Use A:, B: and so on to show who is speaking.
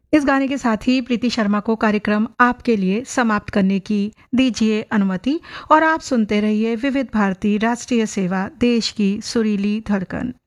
A: इस गाने के साथ ही प्रीति शर्मा को कार्यक्रम आपके लिए समाप्त करने की दीजिए अनुमति और आप सुनते रहिए विविध भारती राष्ट्रीय सेवा देश की सुरीली धड़कन।